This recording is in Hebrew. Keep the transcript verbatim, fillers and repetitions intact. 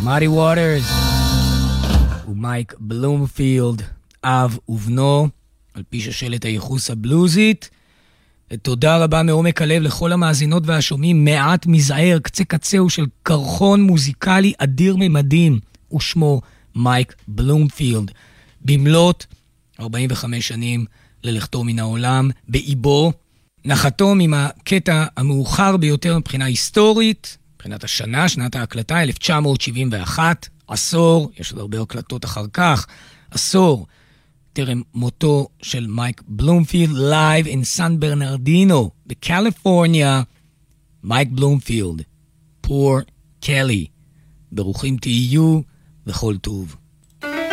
מאדי ווטרס ומייק בלומפילד, אב ובנו, על פי שושלת הייחוס הבלוזית. תודה רבה מעומק הלב לכל המאזינות והשומעים. מעט מזער, קצה קצהו של קרחון מוזיקלי אדיר ממדים, ושמו מייק בלומפילד. במלאת ארבעים וחמש שנים ללכתו מן העולם, באיבו. נחתום עם הקטע המאוחר ביותר מבחינה היסטורית, מבחינת השנה, שנת ההקלטה, אלף תשע מאות שבעים ואחת, עשור, יש עוד הרבה הקלטות אחר כך, עשור, טרם מותו של מייק בלומפילד, לייב אין סן ברנרדינו, בקליפורניה. מייק בלומפילד, פור קלי, ברוכים תהיו וכל טוב.